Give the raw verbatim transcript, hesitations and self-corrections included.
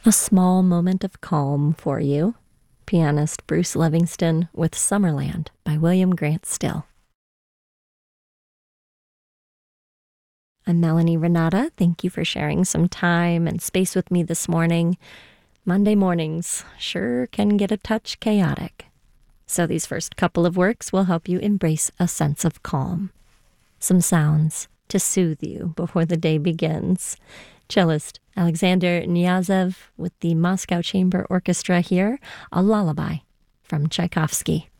A small moment of calm for you. Pianist Bruce Livingston with Summerland by William Grant Still. I'm Melanie Renata. Thank you for sharing some time and space with me this morning. Monday mornings sure can get a touch chaotic. So these first couple of works will help you embrace a sense of calm. Some sounds to soothe you before the day begins. Cellist Alexander Kniazev with the Moscow Chamber Orchestra here, a lullaby from Tchaikovsky.